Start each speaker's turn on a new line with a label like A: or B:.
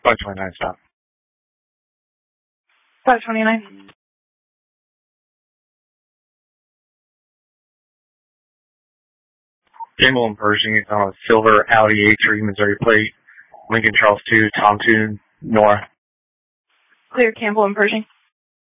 A: 529 stop.
B: 529.
A: Campbell and Pershing is on a silver Audi A3 Missouri plate. Lincoln Charles 2, Tom 2, Nora.
B: Clear Campbell and Pershing.